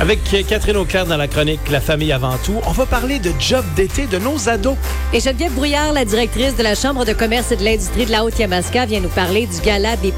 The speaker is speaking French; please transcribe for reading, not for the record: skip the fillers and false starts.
Avec Catherine Auclair dans la chronique La famille avant tout, on va parler de job d'été de nos ados. Et Geneviève Brouillard, la directrice de la Chambre de commerce et de l'industrie de la Haute-Yamaska, vient nous parler du gala des